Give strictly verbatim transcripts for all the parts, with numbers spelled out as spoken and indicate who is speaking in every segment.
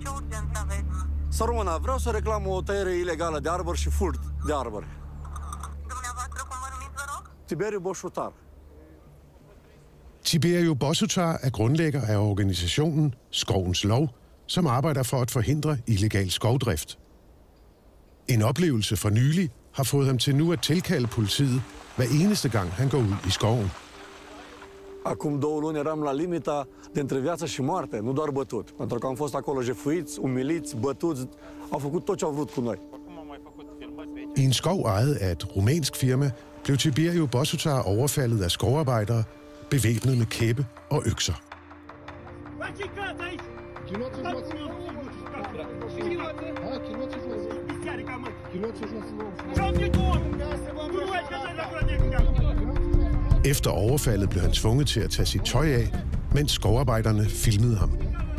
Speaker 1: Ce urgență aveți?
Speaker 2: Să rămână, vreau să reclam o tăiere ilegală de arbori și furt de arbori.
Speaker 1: Dumneavoastră, cum vă numiți, vă rog?
Speaker 2: Tiberiu Boșutar.
Speaker 3: Tiberiu Boșutar er grundlægger af organisationen Skovens Lov, som arbejder for at forhindre illegal skovdrift. En oplevelse for nylig har fået ham til nu at tilkalde politiet hver eneste gang han går ud i skoven.
Speaker 2: Acum două luni eram la limita de între viață și moarte, nu doar bătut. Pentru că am fost acolo jefuiți, umiliți, bătuți, au făcut tot ce au vrut cu noi.
Speaker 3: I en skov ejet af et rumænsk firma blev Tiberiu Boșutar overfaldet af skovarbejdere, bevæbnet med kæppe og økser. Efter overfaldet blev han tvunget til at tage sit tøj af, mens skovarbejderne filmede ham.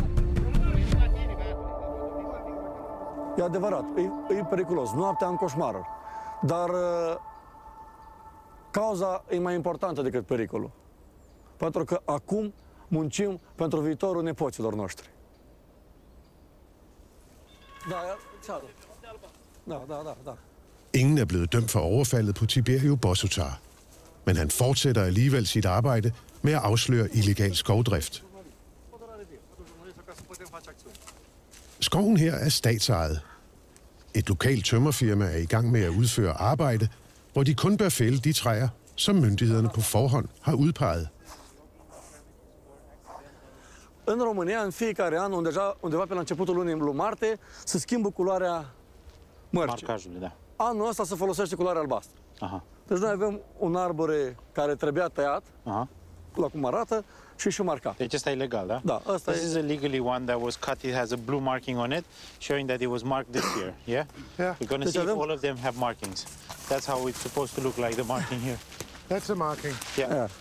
Speaker 2: E adevărat, e, e periculos. Noaptea am coșmaruri. Dar uh, cauza e mai importantă decât pericolul. Pentru că acum muncim pentru viitorul nepoților noștri. Da, da, da, da, da.
Speaker 3: Ingen er blevet dømt for overfaldet på Tiberiu Boșutar, men han fortsætter alligevel sit arbejde med at afsløre illegal skovdrift. Skoven her er statsejet. Et lokalt tømmerfirma er i gang med at udføre arbejde, hvor de kun bør fælde de træer, som myndighederne på forhånd har udpeget.
Speaker 2: În România, în fiecare an, undeva, undeva pe la începutul lunii Marte, se schimbă culoarea mărcii.
Speaker 4: Marcajului, da.
Speaker 2: Anul ăsta se folosește culoarea albastră.
Speaker 4: Aha.
Speaker 2: Deci noi avem un arbore care trebuia tăiat,
Speaker 4: Aha.
Speaker 2: la cum arată, și și marcat.
Speaker 4: Deci ăsta e legal, da?
Speaker 2: Da, ăsta
Speaker 4: This
Speaker 2: e...
Speaker 4: is a legally one that was cut. It has a blue marking on it, showing that it was marked this year. Yeah?
Speaker 3: Yeah.
Speaker 4: We're going to
Speaker 2: Deci
Speaker 4: see if
Speaker 2: avem-
Speaker 4: all of them have markings. That's how it's supposed to look like, the marking here.
Speaker 3: That's the marking.
Speaker 4: Yeah.
Speaker 2: Aia.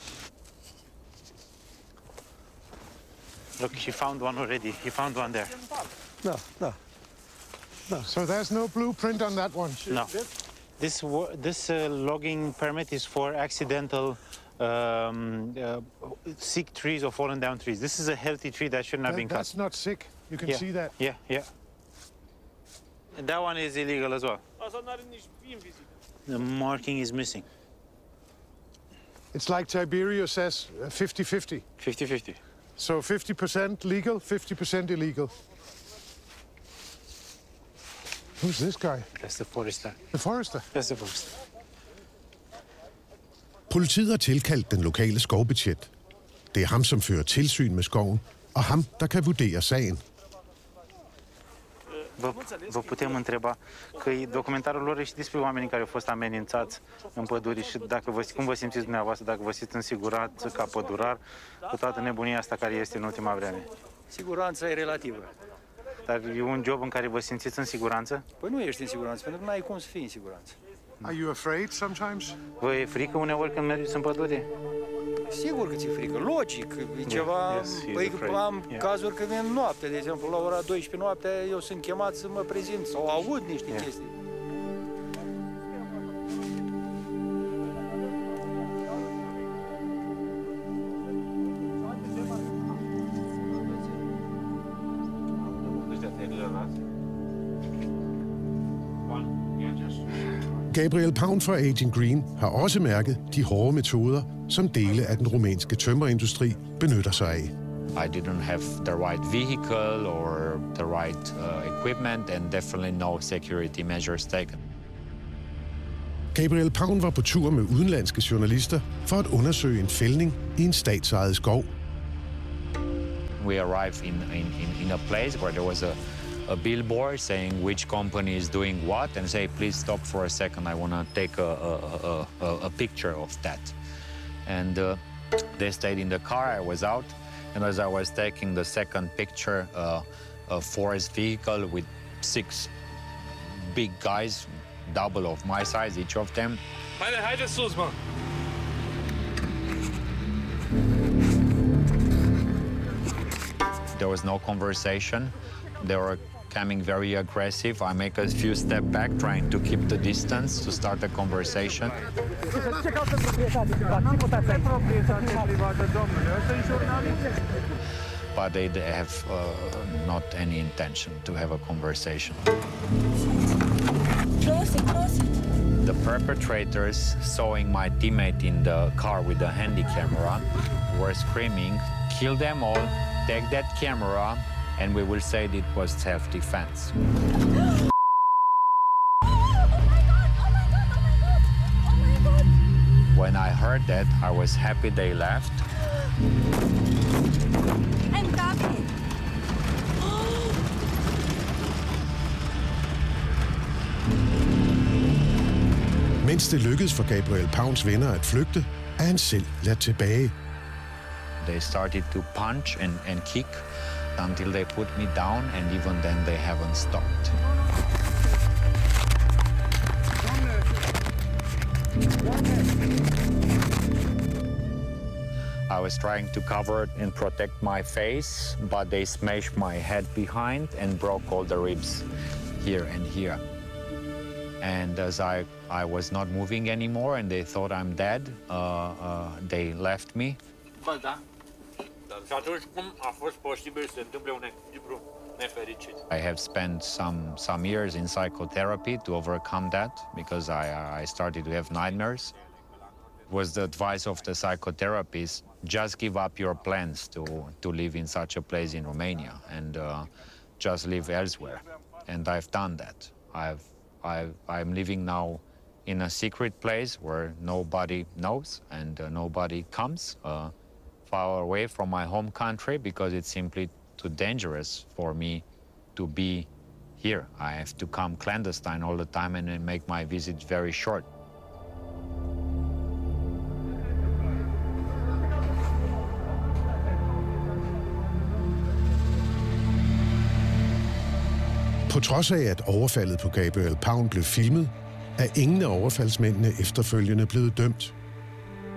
Speaker 4: Look, he found one already. He found one there.
Speaker 2: Da, da.
Speaker 3: So there's no blueprint on that one.
Speaker 4: No. This wo- this uh, logging permit is for accidental um, uh, sick trees or fallen down trees. This is a healthy tree that shouldn't have been cut.
Speaker 3: That's not sick. You can
Speaker 4: Yeah.
Speaker 3: see that.
Speaker 4: Yeah, yeah. And that one is illegal as well. The marking is missing.
Speaker 3: It's like Tiberiu says, fifty fifty.
Speaker 4: fifty fifty.
Speaker 3: So fifty percent legal, fifty percent illegal. Who's this guy?
Speaker 4: That's the forester.
Speaker 3: The forester.
Speaker 4: That's the forester.
Speaker 3: Politiet har tilkaldt den lokale skovbetjent. Det er ham, som fører tilsyn med skoven, og ham, der kan vurdere sagen.
Speaker 4: Vă, vă putem întreba că documentarul lor e și despre oamenii care au fost amenințați în păduri și dacă vă, cum vă simțiți dumneavoastră, dacă vă simțiți în siguranță ca pădurar cu toată nebunia asta care este în ultima vreme.
Speaker 5: Siguranța e relativă.
Speaker 4: Dar e un job în care vă simțiți în siguranță?
Speaker 5: Păi nu ești în siguranță, pentru că nu ai cum să fii în siguranță.
Speaker 3: Are you afraid sometimes?
Speaker 4: Vă e frică uneori când mergeți în pădure?
Speaker 5: Sigur că ți-e frică, logic, e ceva...
Speaker 4: yes, he's
Speaker 5: Păi
Speaker 4: afraid.
Speaker 5: am
Speaker 4: Yeah.
Speaker 5: cazuri că vin noapte, de exemplu, la ora douăsprezece noaptea, eu sunt chemat să mă prezint sau aud niște
Speaker 4: Yeah.
Speaker 5: chestii.
Speaker 3: Gabriel Paun fra Agent Green har også mærket de hårde metoder, som dele af den rumænske tømmerindustri benytter sig af.
Speaker 6: I didn't have the right vehicle or the right uh, equipment and definitely no security measures taken.
Speaker 3: Gabriel Paun var på tur med udenlandske journalister for at undersøge en fældning i en statsejet skov.
Speaker 6: We arrived in, in, in, in a place where there was a, a billboard saying which company is doing what and say, please stop for a second, I want to take a, a, a, a picture of that. And uh, they stayed in the car, I was out, and as I was taking the second picture, uh, a forest vehicle with six big guys, double of my size, each of them.
Speaker 7: Haide, haide sus, mă!
Speaker 6: There was no conversation. They were coming very aggressive. I make a few steps back, trying to keep the distance to start a conversation. but they have uh, not any intention to have a conversation.
Speaker 7: Close it, close it.
Speaker 6: The perpetrators, sawing my teammate in the car with the handy camera, were screaming, "Kill them all, take that camera," and we will say it was self-defense. When I heard that, I was happy they left.
Speaker 7: I'm coming.
Speaker 3: Mens det lykkedes for Gabriel Pauns venner at flygte, er han selv ladt tilbage.
Speaker 6: They started to punch and, and kick until they put me down, and even then they haven't stopped. I was trying to cover and protect my face, but they smashed my head behind and broke all the ribs here and here. And as I, I was not moving anymore and they thought I'm dead, uh, uh, they left me. I have spent some, some years in psychotherapy to overcome that because I, I started to have nightmares. Was the advice of the psychotherapist, just give up your plans to, to live in such a place in Romania and uh, just live elsewhere. And I've done that. I've, I've, I'm living now in a secret place where nobody knows and uh, nobody comes, uh, far away from my home country because it's simply too dangerous for me to be here. I have to come clandestine all the time and then make my visits very short.
Speaker 3: På trods af, at overfaldet på Gabriel Paun blev filmet, er ingen af overfaldsmændene efterfølgende blevet dømt.